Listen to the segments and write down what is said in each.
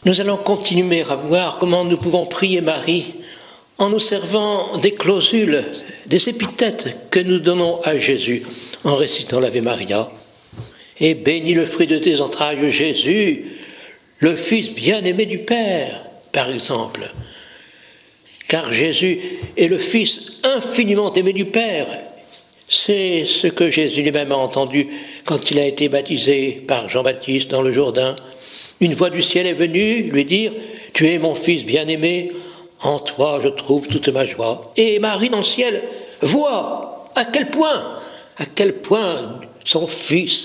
Nous allons continuer à voir comment nous pouvons prier Marie en nous servant des clausules, des épithètes que nous donnons à Jésus en récitant l'Ave Maria. Et bénis le fruit de tes entrailles, Jésus, le Fils bien-aimé du Père, par exemple. Car Jésus est le Fils infiniment aimé du Père. C'est ce que Jésus lui-même a entendu quand il a été baptisé par Jean-Baptiste dans le Jourdain. Une voix du ciel est venue lui dire « Tu es mon Fils bien-aimé, en toi je trouve toute ma joie. » Et Marie dans le ciel voit à quel point son Fils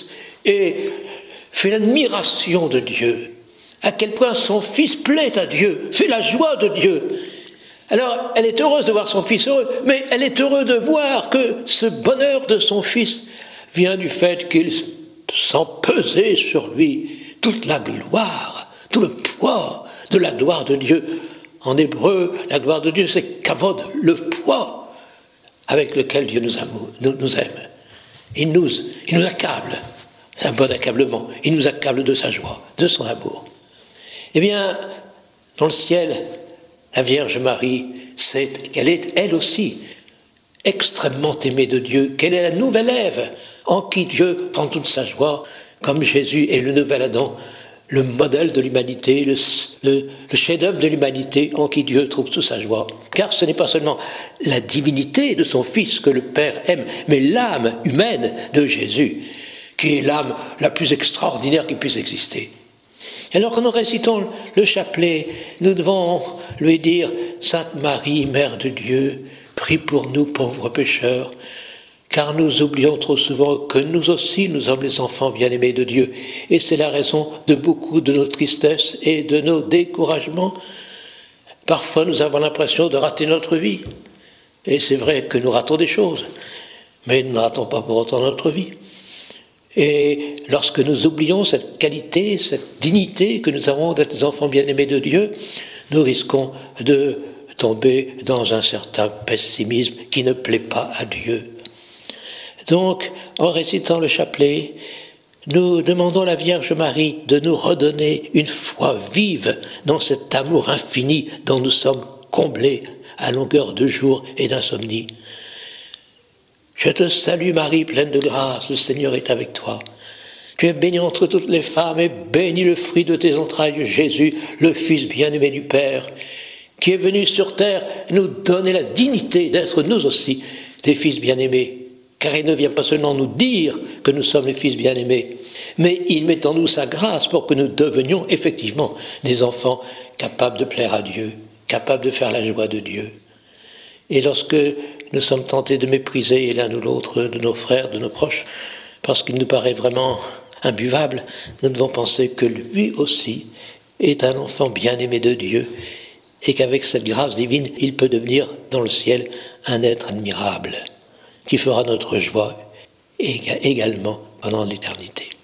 fait l'admiration de Dieu, à quel point son Fils plaît à Dieu, fait la joie de Dieu. Alors, elle est heureuse de voir son Fils heureux, mais elle est heureuse de voir que ce bonheur de son Fils vient du fait qu'il sent peser sur lui toute la gloire, tout le poids de la gloire de Dieu. En hébreu, la gloire de Dieu, c'est kavod, le poids avec lequel Dieu nous aime. Il nous accable, c'est un bon accablement, il nous accable de sa joie, de son amour. Eh bien, dans le ciel, la Vierge Marie sait qu'elle est, elle aussi, extrêmement aimée de Dieu, qu'elle est la nouvelle Ève, en qui Dieu prend toute sa joie, comme Jésus est le nouvel Adam, le modèle de l'humanité, le chef-d'œuvre de l'humanité, en qui Dieu trouve toute sa joie. Car ce n'est pas seulement la divinité de son Fils que le Père aime, mais l'âme humaine de Jésus, qui est l'âme la plus extraordinaire qui puisse exister. Et alors quand nous récitons le chapelet, nous devons lui dire « Sainte Marie, Mère de Dieu, prie pour nous pauvres pécheurs », car nous oublions trop souvent que nous aussi, nous sommes les enfants bien-aimés de Dieu. Et c'est la raison de beaucoup de nos tristesses et de nos découragements. Parfois, nous avons l'impression de rater notre vie. Et c'est vrai que nous ratons des choses, mais nous ne ratons pas pour autant notre vie. Et lorsque nous oublions cette qualité, cette dignité que nous avons d'être des enfants bien-aimés de Dieu, nous risquons de tomber dans un certain pessimisme qui ne plaît pas à Dieu. Donc, en récitant le chapelet, nous demandons à la Vierge Marie de nous redonner une foi vive dans cet amour infini dont nous sommes comblés à longueur de jour et d'insomnie. Je te salue Marie, pleine de grâce, le Seigneur est avec toi. Tu es bénie entre toutes les femmes et béni le fruit de tes entrailles, Jésus, le Fils bien-aimé du Père, qui est venu sur terre nous donner la dignité d'être nous aussi des fils bien-aimés. Car il ne vient pas seulement nous dire que nous sommes les fils bien-aimés, mais il met en nous sa grâce pour que nous devenions effectivement des enfants capables de plaire à Dieu, capables de faire la joie de Dieu. Et lorsque nous sommes tentés de mépriser l'un ou l'autre de nos frères, de nos proches, parce qu'il nous paraît vraiment imbuvable, nous devons penser que lui aussi est un enfant bien-aimé de Dieu et qu'avec cette grâce divine, il peut devenir dans le ciel un être admirable qui fera notre joie également pendant l'éternité.